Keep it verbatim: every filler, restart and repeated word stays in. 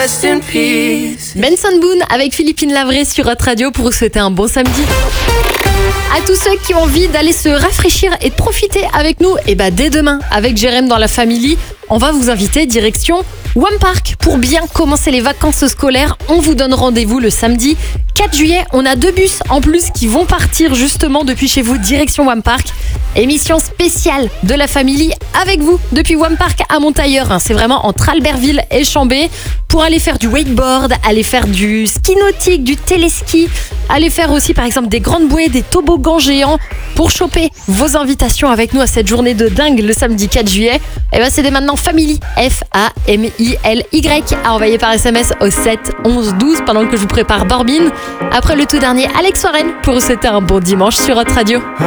rest in peace. Benson Boone avec Philippine Lavray sur Hot Radio pour vous souhaiter un bon samedi. À tous ceux qui ont envie d'aller se rafraîchir et de profiter avec nous, et bah dès demain, avec Jérém dans la Family, on va vous inviter direction Wamppark pour bien commencer les vacances scolaires. On vous donne rendez-vous le samedi quatre juillet. On a deux bus en plus qui vont partir justement depuis chez vous direction Wamppark. Émission spéciale de la Family avec vous depuis Wamppark à Montailleur. C'est vraiment entre Albertville et Chambé pour aller faire du wakeboard, aller faire du ski nautique, du téléski, aller faire aussi par exemple des grandes bouées, des toboggans géants. Pour choper vos invitations avec nous à cette journée de dingue le samedi quatre juillet, et ben c'est dès maintenant Family, F A M I L Y, à envoyer par S M S au sept onze douze pendant que je vous prépare Borbine. Après le tout dernier, Alex Warren pour vous souhaiter un bon dimanche sur Hot Radio.